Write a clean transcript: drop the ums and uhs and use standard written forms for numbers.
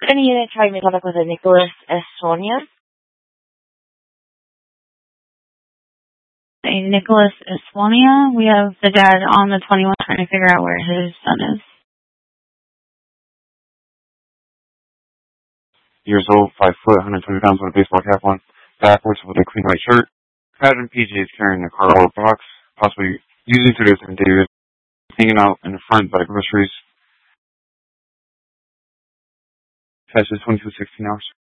Any unit trying to make contact with a Nicholas Estonia? A Nicholas Estonia. We have the dad on the 21 trying to figure out where his son is. Years old, 5 foot, 120 pounds with a baseball cap on, backwards with a clean white shirt. Pattern PJs carrying a cardboard box, possibly using to their David, hanging out in the front by groceries. Fast is 2216 hours.